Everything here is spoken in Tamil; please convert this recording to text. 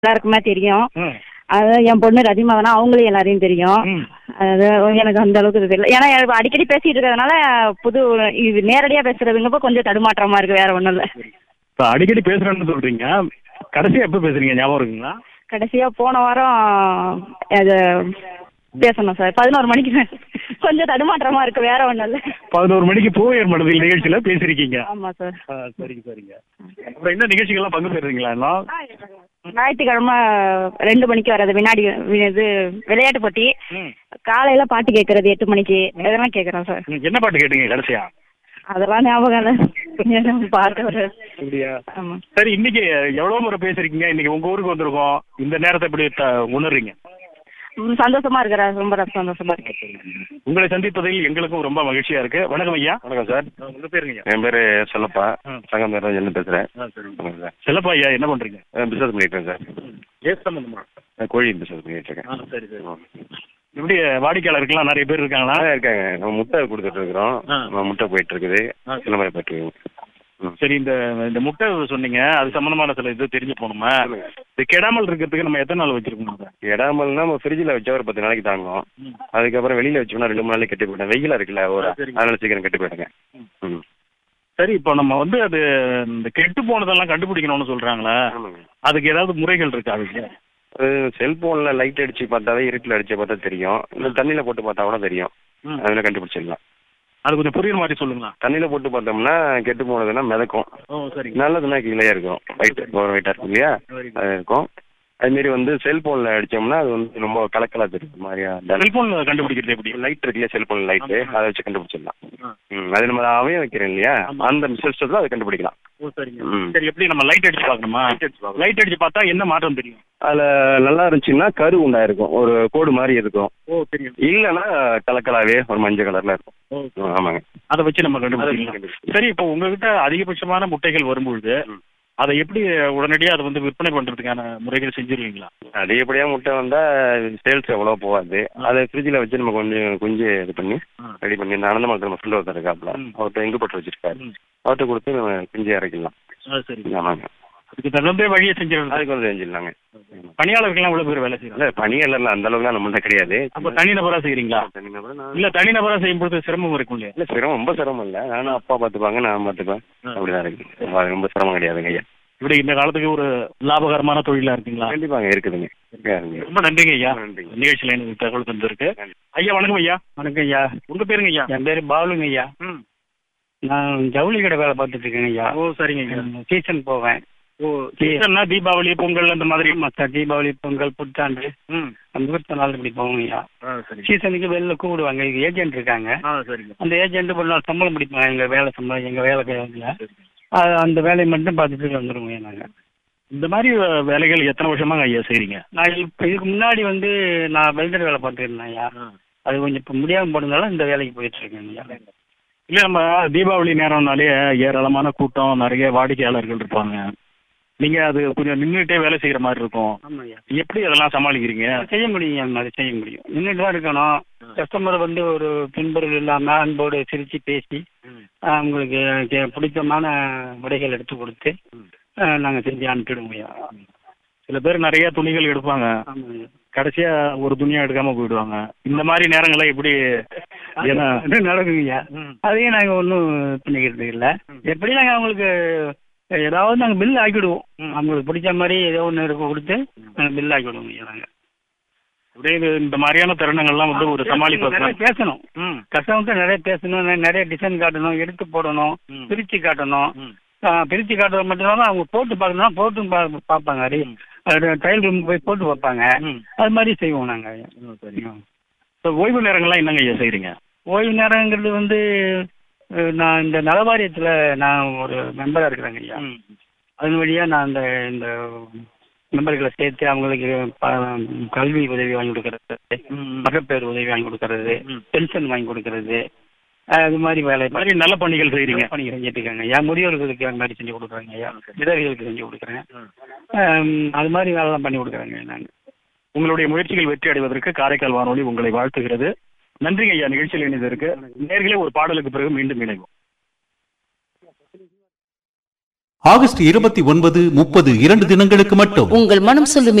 எல்லாருக்குமே தெரியும். ம். அது என் பொண்ணு ரதிமாவனா அவங்களும் எல்லாரையும் தெரியும். ம். அது எனக்கு அந்த அளவுக்கு இது தெரியல. ஏன்னா எனக்கு அடிக்கடி பேசிட்டு இருக்கிறதுனால புது இது நேரடியா பேசுறதுங்கப்போ கொஞ்சம் தடுமாற்றமா இருக்கு. வேற ஒன்றும் இல்லை. இப்போ அடிக்கடி பேசுறேன்னு சொல்றீங்க. கடைசியா எப்போ பேசுறீங்க ஞாபகம் இருக்குங்களா? கடைசியா போன வாரம் அது பேசணும் சார். 11 மணிக்கு கொஞ்சம் தடுமாற்றமா இருக்கு. வேற ஒன்றும் இல்லை. 11 மணிக்கு பூவையர் மனதில் நிகழ்ச்சியில பேசிருக்கீங்க. ஆமா சார். சரிங்க சரிங்க. அப்புறம் என்ன நிகழ்ச்சிகள்லாம் பங்கு பெறுறீங்களா எல்லாம்? ஞாயிற்றுக்கிழமை 2 மணிக்கு வர்றது வினாடி இது விளையாட்டு போட்டி. ம். காலையில பாட்டு கேட்கறது 8 மணிக்கு இதெல்லாம் கேட்குறோம் சார். என்ன பாட்டு கேட்டீங்க கடைசியா? அதெல்லாம் ஞாபகம் இல்லை. பாட்டு ஒரு அப்படியா? ஆமா. சரி, இன்னைக்கு எவ்வளவு முறை பேசுறீங்க? இன்னைக்கு உங்க ஊருக்கு வந்திருக்கோம். இந்த நேரத்தை எப்படி உணர்றீங்க? சந்தோஷமா இருக்கிறேன். ரொம்ப சந்தோஷமா இருக்கு. உங்களை சந்திப்பதில் எங்களுக்கும் ரொம்ப மகிழ்ச்சியா இருக்கு. வணக்கம் ஐயா. வணக்கம் சார். உங்க பேருங்க? என் பேர் செல்லப்பா. ம். சங்கம் பேர் பேசுகிறேன். சரிங்க சார். செல்லப்பா ஐயா, என்ன பண்றீங்க? பிஸ்னஸ் பண்ணிட்டு இருக்கேன் சார். ஏன் சம்பந்தமா? கோழி பிஸ்னஸ் பண்ணிட்டு இருக்கேன். சரி சரி. எப்படி வாடிக்கையாளருக்குலாம் நிறைய பேர் இருக்காங்களா? இருக்காங்க. நம்ம முட்டை கொடுத்துட்டு இருக்கிறோம். முட்டை போயிட்டு இருக்குது. இந்த மாதிரி போயிட்டு இருக்கு. சரி, இந்த முட்டை சொன்னீங்க, அது சம்பந்தமான சில இது தெரிஞ்சு போகணுமா? இது கெடாமல் இருக்கிறதுக்கு நம்ம எத்தனை நாள் வச்சிருக்கணும்? கெடாமல்னா நம்ம ஃப்ரிட்ஜில் வச்சா ஒரு 10 நாளைக்கு தாங்கும். அதுக்கப்புறம் வெளியில வச்சோம்னா 2-3 நாளைக்கு கெட்டு போயிட்டேன். வெயிலா இருக்குல்ல அதனால சீக்கிரம் கெட்டு போயிடுங்க. ம். சரி, இப்போ நம்ம அது இந்த கெட்டு போனதெல்லாம் கண்டுபிடிக்கணும்னு சொல்றாங்களா? அதுக்கு ஏதாவது முறைகள் இருக்கா? அதுக்கு செல்போனில் லைட் அடிச்சு பார்த்தாவே இருட்டில் அடிச்சு பார்த்தா தெரியும். இல்லை தண்ணியில் போட்டு பார்த்தா கூட தெரியும். அதில் கண்டுபிடிச்சிடலாம். அது கொஞ்சம் புரியுற மாதிரி சொல்லுங்களா? தண்ணியில் போட்டு பார்த்தோம்னா கெட்டு போனதுன்னா மிதக்கும். சரி. நல்லதுன்னா கீழே இருக்கும். ஒயிட்டாக இருக்கும் இல்லையா? அது இருக்கும். அதுமாரி செல்போனில் அடித்தோம்னா அது ரொம்ப கலக்கலாக தெரியும் மாதிரியா. செல்போனில் கண்டுபிடிக்கிறது எப்படி? லைட் இருக்கு இல்லையா? செல்போன் லைட்டு அதை வச்சு கண்டுபிடிச்சிடலாம். அது நம்ம அவைய வைக்கிறேன் இல்லையா? அந்த சிஸ்டத்தில் அதை கண்டுபிடிக்கலாம். சரி, எப்படி நம்ம லைட் அடிச்சு பார்க்கணுமா? லைட் அடிச்சு பார்த்தா என்ன மாற்றம் தெரியும்? அதில் நல்லா இருந்துச்சுன்னா கரு உண்டாயிருக்கும். ஒரு கோடு மாதிரி இருக்கும். தெரியும். இல்லைன்னா கலக்கலாவே ஒரு மஞ்சள் கலர்ல இருக்கும். ஆமாங்க. அதை வச்சு நம்ம கண்டுபிடிக்கலாம். சரி, இப்போ உங்ககிட்ட அதிகபட்சமான முட்டைகள் வரும்பொழுது அதை எப்படி உடனடியாக அதை விற்பனை பண்ணுறதுக்கான முறைகள் செஞ்சிருவீங்களா? அதிகப்படியாக முட்டை வந்தால் சேல்ஸ் எவ்வளோ போகாது. அதை ஃப்ரிட்ஜில் வச்சு நம்ம கொஞ்சம் குஞ்சு இது பண்ணி ரெடி பண்ணி இந்த அனந்தமலத்தில் நம்ம ஃப்ரெண்ட் ஒருத்தர் இருக்காப்புல, அவர்கிட்ட எங்கே போட்டு வச்சிருக்காரு, அவர்கிட்ட கொடுத்து நம்ம குஞ்சு இறக்கிடலாம். சரி. ஆமாங்க. அதுக்கு தகுந்த வழியை செஞ்சிடலாம். அதுக்கு செஞ்சிடலாங்க. பணியாளர்கள்லாம் எவ்வளோ பேர் வேலை செய்யலாம்? இல்லை, பணியாளர்லாம் அந்த அளவுக்குலாம் நம்மள்ட்ட கிடையாது. அப்போ தனிநபராக செய்கிறீங்களா? இல்லை, தனிநபராக செய்யும்போது சிரமம் இருக்கும் இல்லையா? இல்லை, சிரமம் ரொம்ப சிரமம் இல்லை. நானும் அப்பா பார்த்துப்பாங்க, நான் பார்த்துப்பேன். அப்படிதான் இருக்கு. அது ரொம்ப சிரமம் கிடையாதுங்க ஐயா. இப்படி இந்த காலத்துக்கு ஒரு லாபகரமான தொழிலாக இருக்குங்களா? கண்டிப்பாங்க இருக்குதுங்க. ரொம்ப நன்றிங்க ஐயா. நன்றிங்க. நிகழ்ச்சியில் எனக்கு தகவல் தந்திருக்கு. ஐயா வணக்கம் ஐயா. வணக்கம் ஐயா. உங்கள் பேருங்க ஐயா? என் பேர் பாலுங்க ஐயா. நான் ஜவுளி கடை வேலை பார்த்துட்டு இருக்கேங்க ஐயா. சரிங்க ஐயா. சீசன் போவேன். சீசன்னா தீபாவளி, பொங்கல் அந்த மாதிரி? மற்ற தீபாவளி, பொங்கல், புத்தாண்டு அந்த முகூர்த்த நாள் இப்படி போவோங்க ஐயா. சீசனுக்கு வெளில கூப்பிடுவாங்க. எங்கள் ஏஜென்ட் இருக்காங்க. அந்த ஏஜென்ட் ஒரு நாள் சம்பளம் பிடிப்பாங்க. எங்கள் வேலை சம்பளம் எங்கள் வேலை அந்த வேலையை மட்டும் பார்த்துட்டு வந்துடுவோங்க நாங்கள். இந்த மாதிரி வேலைகள் எத்தனை வருஷமாங்க ஐயா செய்கிறீங்க? நான் இப்போ இதுக்கு முன்னாடி நான் வெல்டர் வேலை பார்த்துருந்தேன் ஐயா. அது கொஞ்சம் இப்போ முடியாமல் போனதுனால இந்த வேலைக்கு போயிட்டு இருக்கேன் ஐயா. இல்லை, நம்ம தீபாவளி நேரம்னாலே ஏராளமான கூட்டம், நிறைய வாடிக்கையாளர்கள் இருப்பாங்க. நீங்கள் அது கொஞ்சம் நின்றுட்டே வேலை செய்கிற மாதிரி இருக்கும். ஆமாம் ஐயா. எப்படி அதெல்லாம் சமாளிக்கிறீங்க? செய்ய முடியும். அந்த மாதிரி செய்ய முடியும். நின்றுட்டு தான் இருக்கணும். கஸ்டமர் ஒரு பின்புறம் இல்லாமல் அன்போடு சிரித்து பேசி அவங்களுக்கு பிடித்தமான உடைகள் எடுத்து கொடுத்து நாங்கள் செஞ்சு அனுப்பிடுவோம் ஐயா. சில பேர் நிறைய துணிகள் எடுப்பாங்க. ஆமாம் ஐயா. கடைசியாக ஒரு துணியாக எடுக்காமல் போயிடுவாங்க. இந்த மாதிரி நேரங்களில் எப்படி நடக்குங்க ஐயா. அதையும் நாங்கள் ஒன்றும் பண்ணிக்கிறது இல்லை. எப்படி நாங்கள் அவங்களுக்கு ஏதாவது நாங்கள் பில் ஆக்கிவிடுவோம். அவங்களுக்கு பிடிச்ச மாதிரி ஏதோ ஒன்று கொடுத்து நாங்கள் பில் ஆக்கிவிடுவோம் ஐயா. நாங்கள் அப்படியே இந்த மாதிரியான தருணங்கள்லாம் ஒரு சமாளிப்பு பேசணும். கஸ்டமர்கிட்ட நிறைய பேசணும், நிறைய டிசைன் காட்டணும், எடுத்து போடணும், பிரித்து காட்டணும். பிரித்து காட்டுறது மட்டும் இல்லாமல் அவங்க போட்டு பார்க்கணும்னா போட்டும் பார்ப்பாங்க. ட்ரையல் ரூம் போய் போட்டு பார்ப்பாங்க. அது மாதிரி செய்வோம் நாங்கள் ஐயா. சரிங்க. இப்போ ஓய்வு நேரங்கள்லாம் என்னங்க ஐயா செய்கிறீங்க? ஓய்வு நேரங்கிறது நான் இந்த நலவாரியத்தில் நான் ஒரு மெம்பராக இருக்கிறேங்க ஐயா. அதன் வழியாக நான் இந்த மெம்பர்களை சேர்த்து அவங்களுக்கு கல்வி உதவி வாங்கி கொடுக்கறது, மகப்பேறு உதவி வாங்கி கொடுக்கறது, பென்ஷன் வாங்கி கொடுக்கறது, அது மாதிரி வேலை மாதிரி நல்ல பணிகள் செய்கிறீங்க. பணிகள் செஞ்சுட்டு இருக்காங்க ஐயா. முதியோர்களுக்கு அது மாதிரி செஞ்சு கொடுக்குறாங்க ஐயா. விதவைகளுக்கு செஞ்சு கொடுக்குறேன். அது மாதிரி வேலைலாம் பண்ணி கொடுக்குறாங்க நாங்கள். உங்களுடைய முயற்சிகள் வெற்றி அடைவதற்கு காரைக்கால் வானொலி உங்களை வாழ்த்துகிறது. நன்றிங்க ஐயா. நிகழ்ச்சியில் இணைந்ததற்கு. நேர்களே, ஒரு பாடலுக்கு பிறகு மீண்டும் இணைவோம். ஆகஸ்ட் 29, 30 2 தினங்களுக்கு மட்டும். உங்கள் மனம் சொல்லும்